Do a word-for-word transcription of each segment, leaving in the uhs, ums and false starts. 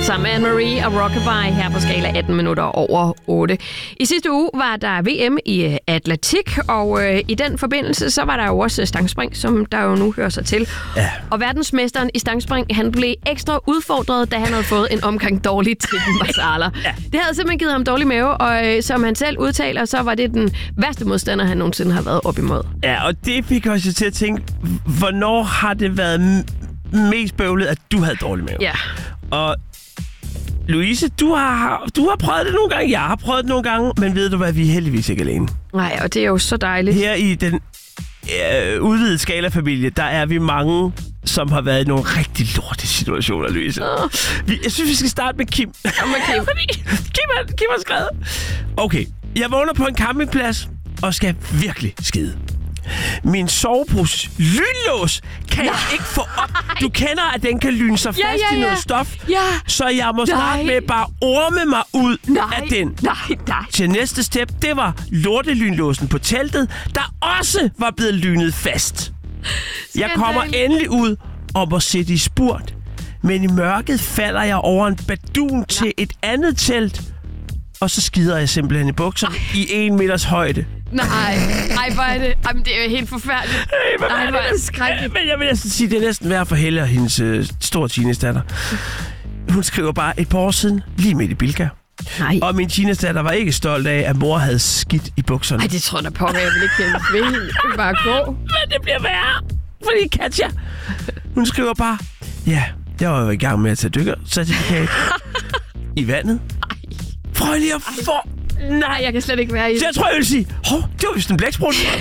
Sammen med Anne-Marie og Rockabye her på skala atten minutter over otte. I sidste uge var der V M i atletik, og øh, i den forbindelse så var der jo også stangspring, som der jo nu hører sig til. Ja. Og verdensmesteren i stangspring, han blev ekstra udfordret, da han havde fået en omgang dårlig timmersaler. Ja. Det havde simpelthen givet ham dårlig mave, og øh, som han selv udtaler, så var det den værste modstander, han nogensinde har været op imod. Ja, og det fik også til at tænke, hvornår har det været m- mest bøvlet, at du havde dårlig mave? Ja. Og Louise, du har, du har prøvet det nogle gange, jeg har prøvet det nogle gange, men ved du hvad, vi er heldigvis ikke alene. Nej, og det er jo så dejligt. Her i den øh, udvidede skala-familie, der er vi mange, som har været i nogle rigtig lorte situationer, Louise. Oh. Vi, jeg synes, vi skal starte med Kim. Ja, med Kim. Fordi Kim har, Kim har skrevet. Okay, jeg vågner på en campingplads og skal virkelig skide. Min sovepose lynlås kan jeg ikke få op. Du kender, at den kan lyne sig fast ja, ja, ja. i noget stof. Ja. Så jeg må starte nej. med bare orme mig ud nej. af den. Nej, nej. Til næste step, det var lortelynlåsen på teltet, der også var blevet lynet fast. Jeg kommer endelig ud og må sætte i spurt. Men i mørket falder jeg over en badun nej. til et andet telt. Og så skider jeg simpelthen i bukser Ej. i en meters højde. Nej, ej, hvor er det... Jamen, det er jo helt forfærdeligt. Hey, Nej, hvor er det skrækkeligt. Men jeg vil næsten sige, det er næsten værd for Helle og hendes øh, store teenage-datter. Hun skriver bare et par år siden, lige midt i Bilka. Nej. Og min teenage-datter var ikke stolt af, at mor havde skidt i bukserne. Nej, det tror jeg da på, jeg vil ikke kende ved. Det er bare gå. Men det bliver værre, fordi Katja, hun skriver bare, ja, jeg var jo i gang med at tage dykkercertifikat i vandet. Prøv lige at få... Nej, jeg kan slet ikke være i det. Så jeg tror, jeg vil sige, hov, det var vist en blæksprut. Ej,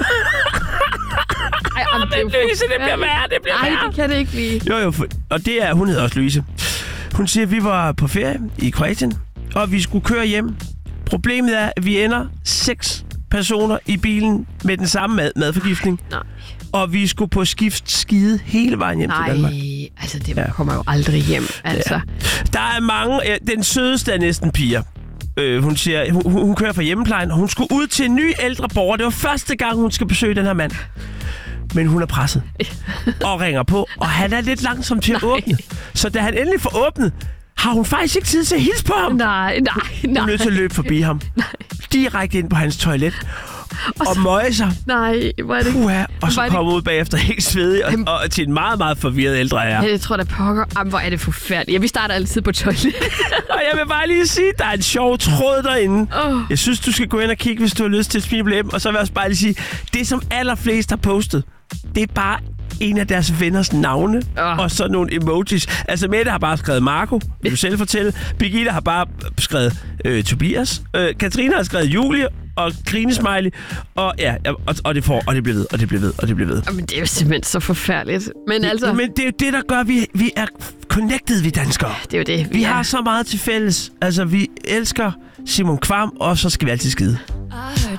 jamen, det, det, Louise, det bliver værre, det bliver Ej, værre. det kan det ikke blive. Jo, jo, for, og det er, hun hedder også Louise. Hun siger, at vi var på ferie i Kroatien, og vi skulle køre hjem. Problemet er, at vi ender seks personer i bilen med den samme mad, madforgiftning. Nej. Og vi skulle på skift skide hele vejen hjem Nej, til Danmark. Nej, altså det ja. kommer jo aldrig hjem, altså. Ja. Der er mange... Den sødeste er næsten piger. Øh, hun siger, hun, hun kører fra hjemmeplejen, og hun skulle ud til en ny ældre borger. Det var første gang, hun skal besøge den her mand. Men hun er presset. Og ringer på, og han er lidt langsom til at Nej. åbne. Så da han endelig får åbnet, har hun faktisk ikke tid til at hilse på ham. Nej, nej, nej. Hun er nødt til at løbe forbi ham. Nej. Direkte ind på hans toilet. Og, og møje sig. Nej, hvor er det... Uha, og så kommer ud bagefter helt svedig, og, Jamen, og til en meget, meget forvirret ældre herre. Ja, jeg tror, der pokker. Jamen, hvor er det forfærdeligt. Ja, vi starter altid på toilet. Og jeg vil bare lige sige, der er en sjov tråd derinde. Oh. Jeg synes, du skal gå ind og kigge, hvis du har lyst til at smile dem. Og så vil jeg også bare lige sige, det som allerflest har postet, det er bare en af deres venners navne, oh. og så nogle emojis. Altså, Mette har bare skrevet Marco, vil du selv fortælle. Birgitte har bare skrevet øh, Tobias. Øh, Katrine har skrevet Julie, og grinesmiley, og ja, og, og det får, og det bliver ved, og det bliver ved, og det bliver ved. Jamen, det er jo simpelthen så forfærdeligt. Men det, altså... Men det er jo det, der gør, at vi, vi er connected, vi danskere. Det er jo det. Vi, vi har så meget til fælles. Altså, vi elsker Simon Kvam, og så skal vi altid skide.